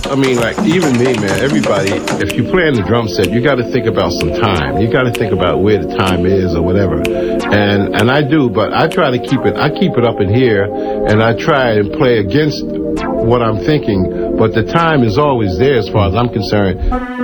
I mean, like, even me, man, everybody, if you play on the drum set, you got to think about some time. You got to think about where the time is or whatever. And I do, but I try to keep it up in here, and I try and play against what I'm thinking, but the time is always there as far as I'm concerned.